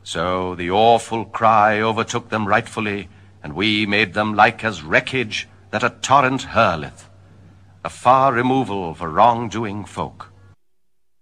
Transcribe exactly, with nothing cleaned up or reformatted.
So the awful cry overtook them rightfully, and we made them like as wreckage that a torrent hurleth, a far removal for wrong-doing folk.